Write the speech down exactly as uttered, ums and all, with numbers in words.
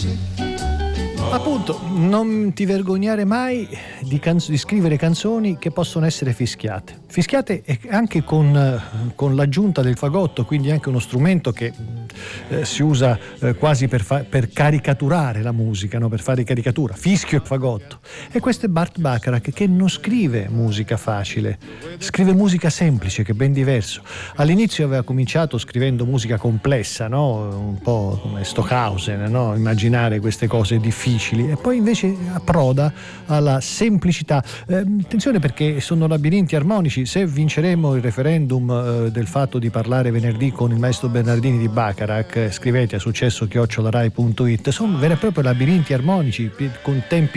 Appunto, non ti vergognare mai di, canzo- di scrivere canzoni che possono essere fischiate. Fischiate anche con, con l'aggiunta del fagotto, quindi anche uno strumento che eh, si usa eh, quasi per, fa- per caricaturare la musica, no? Per fare caricatura, fischio e fagotto. E questo è Burt Bacharach, che non scrive musica facile, scrive musica semplice, che è ben diverso. All'inizio aveva cominciato scrivendo musica complessa, no? Un po' come Stockhausen, no? Immaginare queste cose difficili, e poi invece approda alla semplicità. Eh, attenzione, perché sono labirinti armonici. Se vinceremo il referendum eh, del fatto di parlare venerdì con il maestro Bernardini di Bacharach, eh, scrivete a successo chiocciola rai punto it. Sono veri e propri labirinti armonici con tempi